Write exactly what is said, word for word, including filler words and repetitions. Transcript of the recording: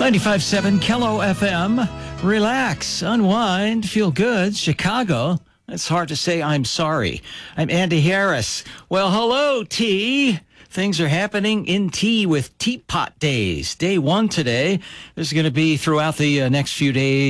ninety-five point seven Kello F M. Relax, unwind, feel good. Chicago. It's hard to say I'm sorry. I'm Andy Harris. Well, hello, T. Things are happening in T with Teapot Days. Day one today. This is going to be throughout the uh, next few days.